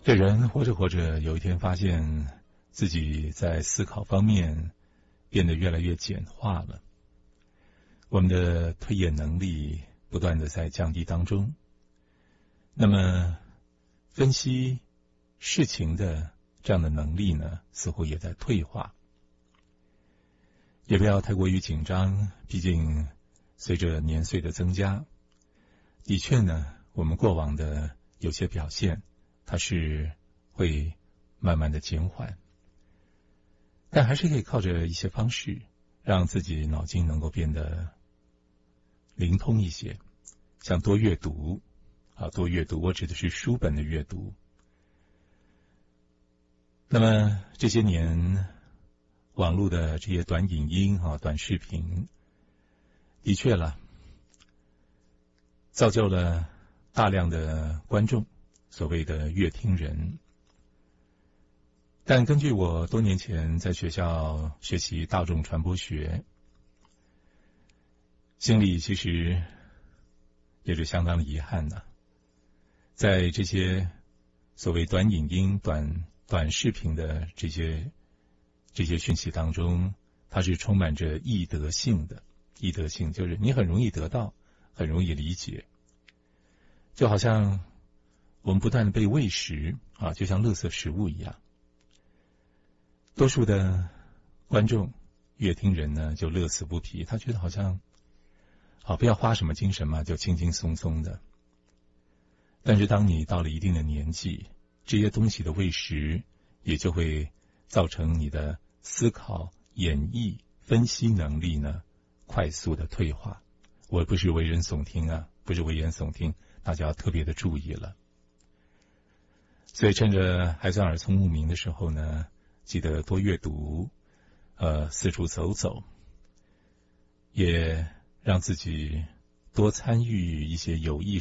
这人活着活着，有一天发现自己在思考方面变得越来越简化了，我们的推演能力不断的在降低当中，那么分析事情的这样的能力呢，似乎也在退化。也不要太过于紧张，毕竟随着年岁的增加，的确呢，我们过往的有些表现它是会慢慢的减缓，但还是可以靠着一些方式让自己脑筋能够变得灵通一些，像多阅读多阅读，我指的是书本的阅读。那么这些年网络的这些短影音短视频，的确了，造就了大量的观众，所谓的乐听人。但根据我多年前在学校学习大众传播学，心里其实也是相当的遗憾的。在这些所谓短影音、短视频的这些讯息当中，它是充满着易得性的。易得性就是你很容易得到，很容易理解，就好像我们不断的被喂食就像垃圾食物一样。多数的观众乐听人呢就乐此不疲，他觉得好像不要花什么精神嘛，就轻轻松松的。但是当你到了一定的年纪，这些东西的喂食也就会造成你的思考、演绎、分析能力呢快速的退化。我不是危言耸听不是危言耸听，大家要特别的注意了。所以趁着还算耳聪目明的时候呢，记得多阅读，四处走走，也让自己多参与一些有益